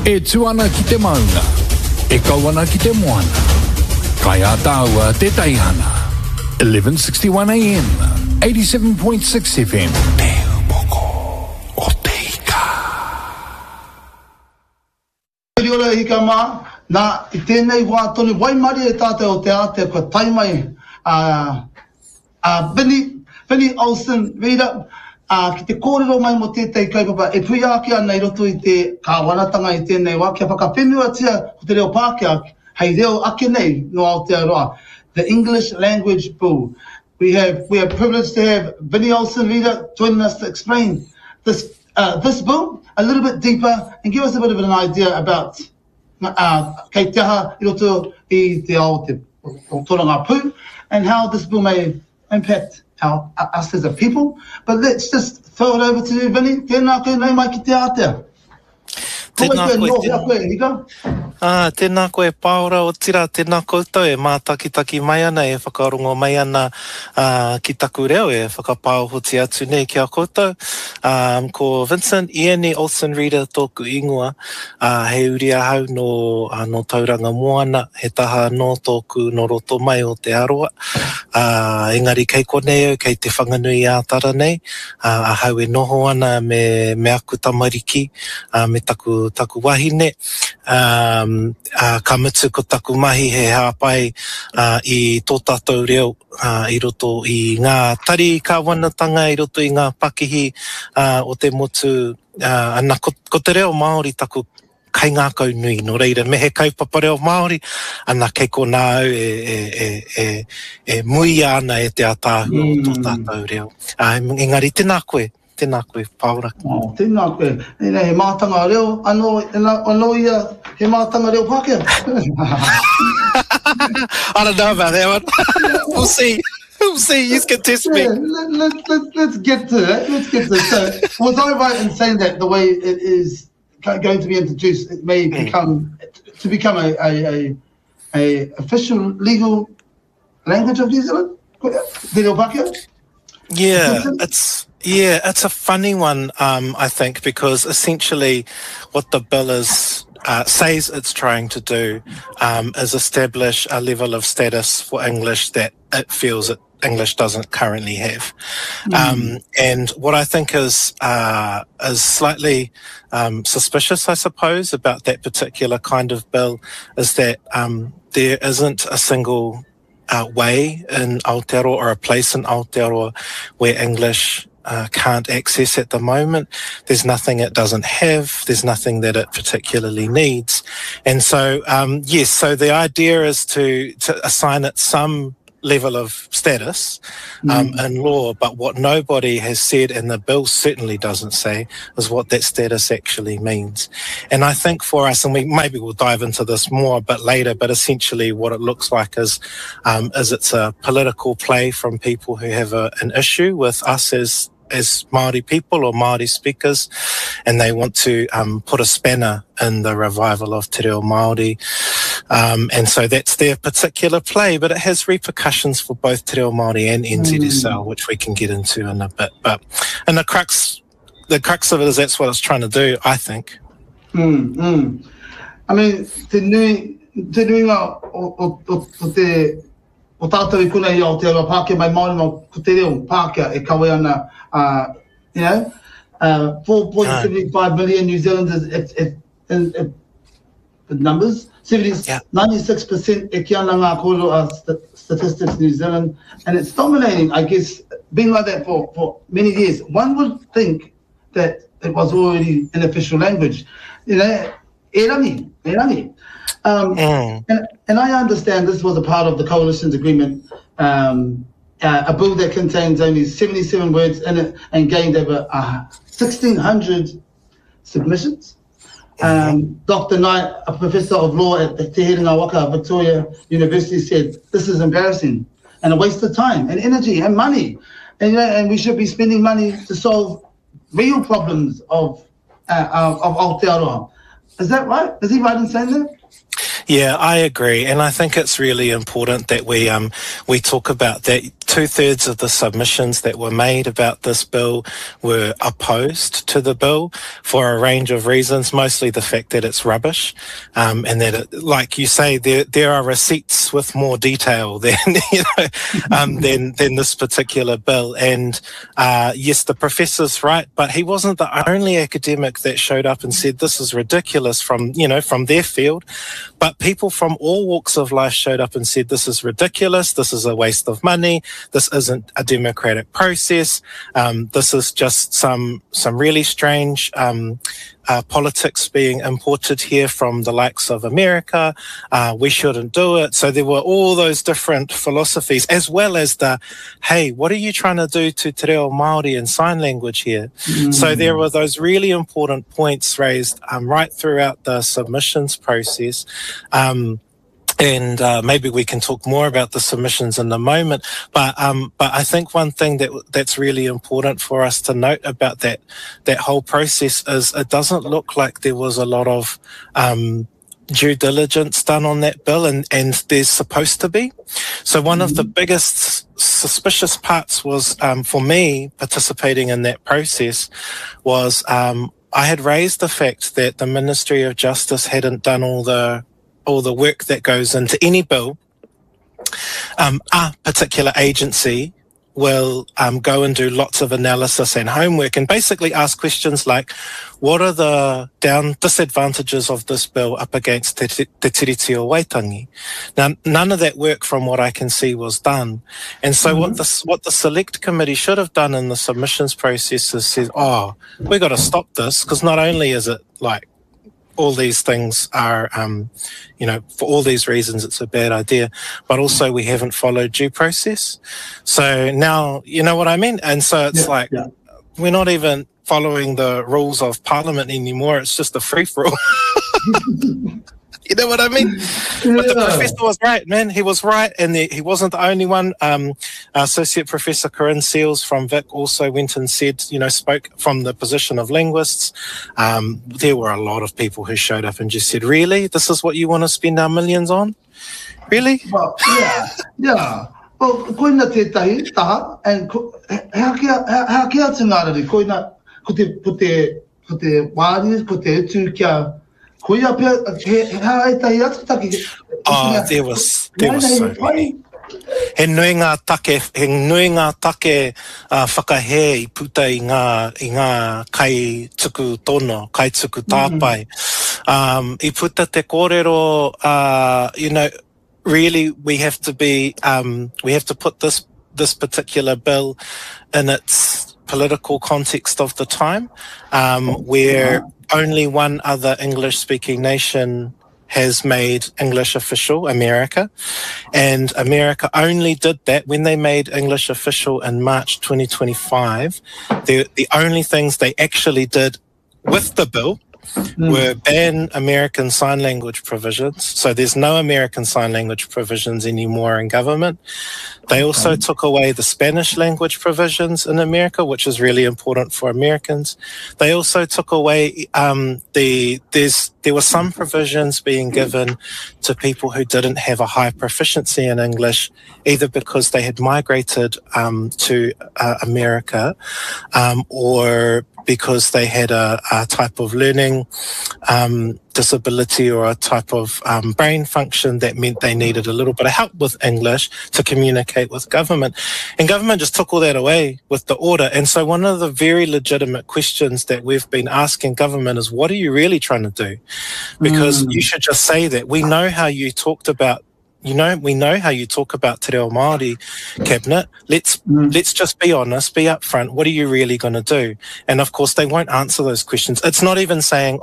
E tuana ki te maunga, e kawana ki te moana. Kai a tāua te taihana. 1161 AM, 87.6 FM. Te upoko o te ika. Ora hika mā, nā I tēnei wā tonu waimari e tātou o te ate kua taimai Vinnie Olsen Reader, ki te kōrero mai mo tētai kaupapa, e pui ake ana I roto I te kāwanatanga I tēnei wā, kia whakawhenua tia ko te reo Pākehā, hei reo ake nei no Aotearoa. The English Language Bill. We are privileged to have Vinnie Olsen Reader joining us to explain this bill a little bit deeper and give us a bit of an idea about kei te aha I roto I te ao te Toranga Pū and how this bill may impact us as a people. But let's just throw it over to you, Vinnie. Tēnā koe nei mai ki te Aotea. Tēnā koe Paora o tira, tēnā koutou e mātakitaki mai ana, e whakarongo mai ana ki taku reo, e whakapāohoti atu nei ki a koutou. Ko Vincent Ian Olsen Reader tōku ingoa, he uri ahau no tauranga moana, he taha no tōku no roto mai o te aroa. Engari kei konei au, kei te whanganui ātara nei, ahau e noho ana me aku tamariki, me taku wahine, ka mutu ko taku mahi he hāpai I tō tātou reo I roto I ngā tari kāwanatanga, I roto I ngā pakihi o te motu, ana ko te reo Māori taku kai ngā kau nui, no reira me he kaupapa reo Māori, ana kei ko nā au e mui ana e te atāhu o tō tātou reo. Engari, tēnā koe Paora. Tēnā koe. He mātanga reo, anō ia he mātanga reo Pākehā. I don't know about that one. We'll see. We'll see. You can test me. Let's get to it. So, was I right in saying that the way it is going to be introduced, it may become a official legal language of New Zealand? Te reo Pākehā? Yeah, it's a funny one, I think, because essentially what the bill says it's trying to do is establish a level of status for English that it feels that English doesn't currently have. And what I think is slightly suspicious, I suppose, about that particular kind of bill is that there isn't a single way in Aotearoa or a place in Aotearoa where English can't access at the moment. There's nothing it doesn't have. There's nothing that it particularly needs. And so, yes, so the idea is to assign it some level of status in law, but what nobody has said, and the bill certainly doesn't say, is what that status actually means. And I think for us, and maybe we'll dive into this more a bit later, but essentially what it looks like is it's a political play from people who have an issue with us as Māori people or Māori speakers, and they want to put a spanner in the revival of te reo Māori. And so that's their particular play, but it has repercussions for both te reo Māori and NZSL, which we can get into in a bit. But and the crux of it is that's what it's trying to do, I think. I mean, te nui o tātou I kuna I Aotearoa Pākehā mai Māori no ko te reo Pākehā e kawe ana, 4.75 million New Zealanders in the numbers. 96% e ki ana ngā kōrero statistics New Zealand, and it's dominating, I guess, been like that for many years. One would think that it was already an official language. E rangi. And I understand this was a part of the coalition's agreement, a bill that contains only 77 words in it and gained over 1,600 submissions. Dr. Knight, a professor of law at the Te Herenga Waka, Victoria University, said, this is embarrassing and a waste of time and energy and money. And we should be spending money to solve real problems of Aotearoa. Is that right? Is he right in saying that? Yeah, I agree, and I think it's really important that we talk about that 2/3 of the submissions that were made about this bill were opposed to the bill for a range of reasons, mostly the fact that it's rubbish, and that, like you say, there are receipts with more detail than than this particular bill. And yes, the professor's right, but he wasn't the only academic that showed up and said this is ridiculous from their field. But people from all walks of life showed up and said this is ridiculous, this is a waste of money, this isn't a democratic process, this is just some really strange politics being imported here from the likes of America, we shouldn't do it. So there were all those different philosophies, as well as the, hey, what are you trying to do to te reo Māori and sign language here? So there were those really important points raised right throughout the submissions process. And maybe we can talk more about the submissions in a moment. But I think one thing that's really important for us to note about that whole process is it doesn't look like there was a lot of due diligence done on that bill, and there's supposed to be. So one of the biggest suspicious parts was, for me, participating in that process was I had raised the fact that the Ministry of Justice hadn't done all the work that goes into any bill. A particular agency will go and do lots of analysis and homework and basically ask questions like, what are the disadvantages of this bill up against te tiriti o Waitangi? Now, none of that work from what I can see was done. And so what the select committee should have done in the submissions process is said, we got to stop this, because not only is it like, all these things are, for all these reasons, it's a bad idea, but also we haven't followed due process. So now, you know what I mean? And so it's we're not even following the rules of Parliament anymore. It's just a free-for-all. You know what I mean? But the professor was right, man. He was right, and he wasn't the only one. Associate Professor Corinne Seals from Vic also went and said, spoke from the position of linguists. There were a lot of people who showed up and just said, really? This is what you want to spend our millions on? Really? Well, yeah. Well, koina tētahi taha, and hea kia tungārari, koina, ko te wāri, ko te utu kia, there was so many. He nui ngā take whakahē I puta I ngā kai tuku tono, kai tuku tāpai. I puta te kōrero, really we have to put this particular bill in its political context of the time, where only one other English-speaking nation has made English official, America. And America only did that when they made English official in March 2025. The only things they actually did with the bill were ban American Sign Language provisions. So there's no American Sign Language provisions anymore in government. They also took away the Spanish language provisions in America, which is really important for Americans. They also took away there were some provisions being given to people who didn't have a high proficiency in English, either because they had migrated to America or because they had a type of learning disability or a type of brain function that meant they needed a little bit of help with English to communicate with government. And government just took all that away with the order. And so one of the very legitimate questions that we've been asking government is, what are you really trying to do? Because you should just say that. We know how you talked about we know how you talk about te reo Māori, Cabinet. Let's just be honest, be upfront. What are you really going to do? And of course, they won't answer those questions. It's not even saying,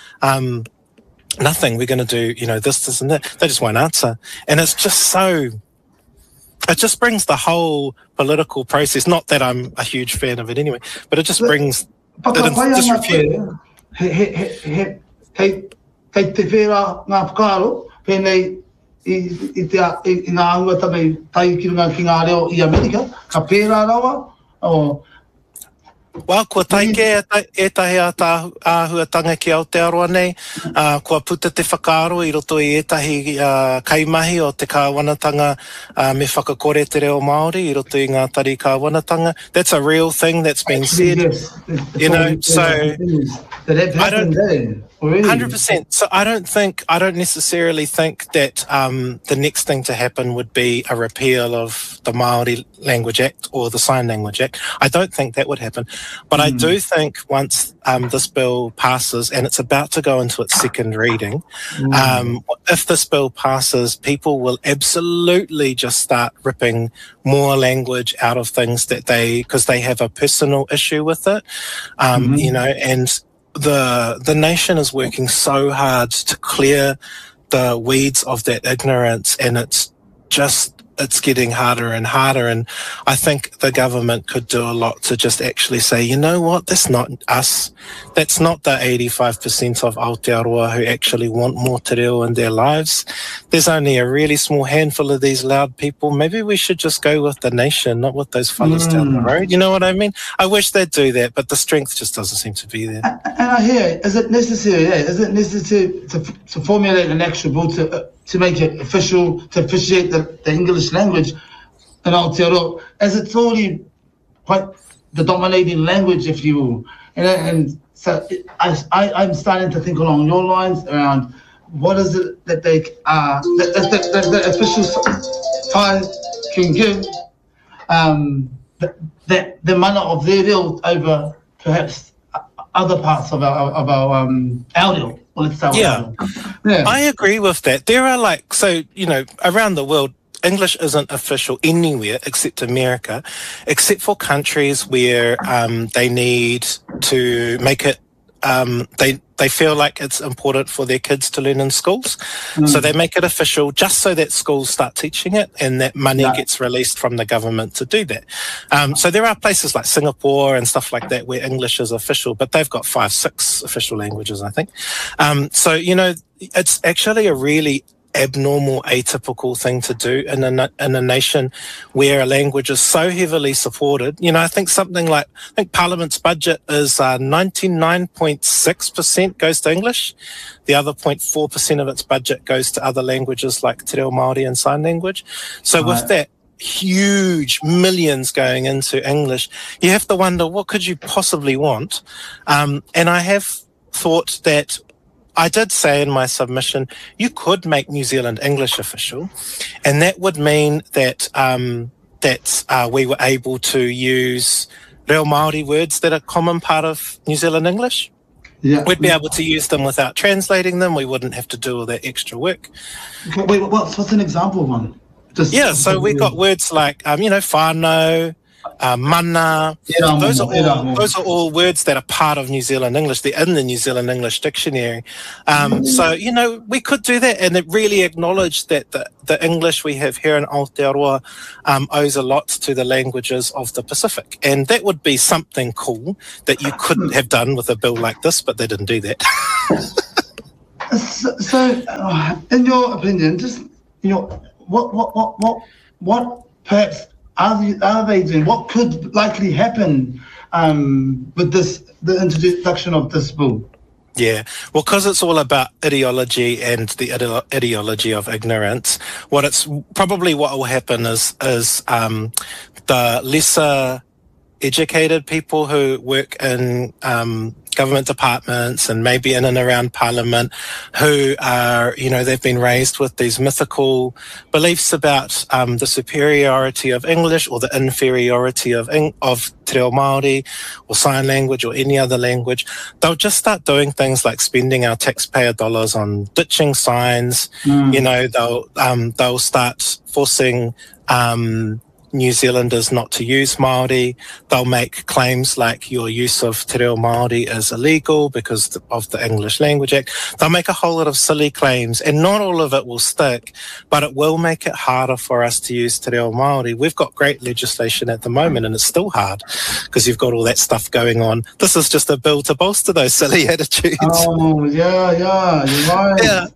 nothing, we're going to do, this and that. They just won't answer. And it's just it just brings the whole political process, not that I'm a huge fan of it anyway, but it just brings disrepute. Kei te whera ngā whakaaro, pēnei I ngā aungata mei tai ki runga ki ngā reo I Amerika, ka pērā rawa, Well, kua taike e tahi āhuatanga ki Aotearoa nei, kua puta te whakaaro I roto I etahi kaimahi o te kāwanatanga me whakakore te reo Māori I roto I ngā tari kāwanatanga. That's a real thing that's been said. Yes. You know, so I don't 100%. So I don't necessarily think that the next thing to happen would be a repeal of the Māori Language Act or the Sign Language Act. I don't think that would happen. But I do think once this bill passes, and it's about to go into its second reading, if this bill passes, people will absolutely just start ripping more language out of things because they have a personal issue with it, you know, and the nation is working so hard to clear the weeds of that ignorance, and it's getting harder and harder. And I think the government could do a lot to just actually say, you know what, that's not us. That's not the 85% of Aotearoa who actually want more te reo in their lives. There's only a really small handful of these loud people. Maybe we should just go with the nation, not with those fellas down the road. You know what I mean? I wish they'd do that, but the strength just doesn't seem to be there. And I hear, is it necessary? Yeah, is it necessary to formulate an extra bill to make it official, to officiate the English language in Aotearoa, as it's already quite the dominating language, if you will. And so I'm starting to think along your lines around what is it that they that the official side can give the manner of their reo over perhaps other parts of our reo. Yeah, I agree with that. There are around the world, English isn't official anywhere except America, except for countries where they need to make it, they feel like it's important for their kids to learn in schools. So they make it official just so that schools start teaching it and that money gets released from the government to do that. So there are places like Singapore and stuff like that where English is official, but they've got 5-6 official languages, I think. So, you know, it's actually a really abnormal, atypical thing to do in a nation where a language is so heavily supported. You know, I think Parliament's budget is 99.6% goes to English. The other 0.4% of its budget goes to other languages like Te Reo Māori and Sign Language. So with that huge millions going into English, you have to wonder, what could you possibly want? And I have thought that I did say in my submission, you could make New Zealand English official, and that would mean that we were able to use reo Māori words that are common part of New Zealand English. Yeah. We'd be able to use them without translating them. We wouldn't have to do all that extra work. Wait, what's an example of one? So we got words like, whānau, mana. Those are all words that are part of New Zealand English. They're in the New Zealand English Dictionary. So, you know, we could do that, and it really acknowledged that the English we have here in Aotearoa owes a lot to the languages of the Pacific. And that would be something cool that you couldn't have done with a bill like this, but they didn't do that. So, in your opinion, just, you know, what perhaps are they doing? What could likely happen with the introduction of this bill? Yeah, well, because it's all about ideology and the ideology of ignorance, what will happen is the lesser educated people who work in government departments and maybe in and around Parliament, who are, you know, they've been raised with these mythical beliefs about the superiority of English or the inferiority of Te Reo Māori or Sign Language or any other language. They'll just start doing things like spending our taxpayer dollars on ditching signs. You know, they'll start forcing New Zealanders not to use Māori. They'll make claims like your use of Te Reo Māori is illegal because of the English Language Act. They'll make a whole lot of silly claims, and not all of it will stick, but it will make it harder for us to use Te Reo Māori. We've got great legislation at the moment, and it's still hard because you've got all that stuff going on. This is just a bill to bolster those silly attitudes. Oh, yeah, you're right. Yeah.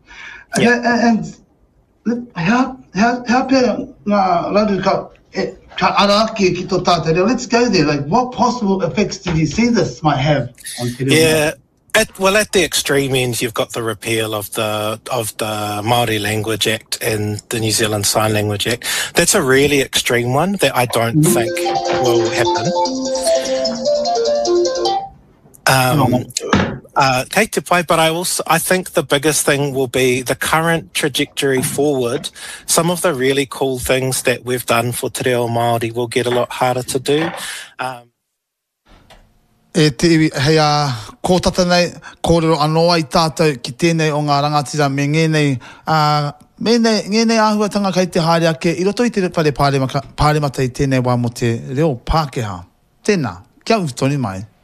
And how ka ara ki to tātou reo. Let's go there. Like, what possible effects do you see this might have on te reo? Yeah. At the extreme end, you've got the repeal of the Māori Language Act and the New Zealand Sign Language Act. That's a really extreme one that I don't think will happen. Kei te pai, but I think the biggest thing will be the current trajectory forward. Some of the really cool things that we've done for Te Reo Māori will get a lot harder to do. E te iwi, hei a kōtata nei, kōrero anoa I tātou ki tēnei o ngā rangatira me ngēnei āhuatanga kei te haere ake, I roto I te pāremata I tēnei wā mo te reo Pākehā. Tēnā, kia uwhi toni mai.